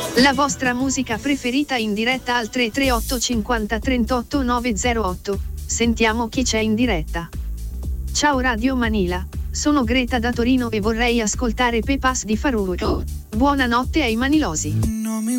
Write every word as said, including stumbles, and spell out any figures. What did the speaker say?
La vostra musica preferita in diretta al tre tre otto cinquanta trentotto nove zero otto. Sentiamo chi c'è in diretta. Ciao Radio Manila, sono Greta da Torino e vorrei ascoltare Pepas di Farruko. Buonanotte ai manilosi.